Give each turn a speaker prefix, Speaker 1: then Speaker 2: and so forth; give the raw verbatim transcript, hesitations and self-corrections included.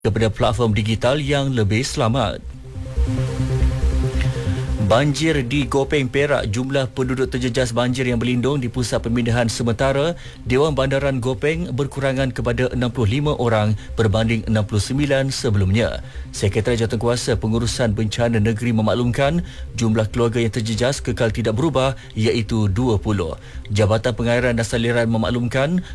Speaker 1: kepada platform digital yang lebih selamat. Banjir di Gopeng Perak, jumlah penduduk terjejas banjir yang berlindung di pusat pemindahan sementara Dewan Bandaran Gopeng berkurangan kepada enam puluh lima orang berbanding enam puluh sembilan sebelumnya. Sekretariat Jawatankuasa Pengurusan Bencana Negeri memaklumkan jumlah keluarga yang terjejas kekal tidak berubah iaitu dua puluh. Jabatan Pengairan dan Saliran memaklumkan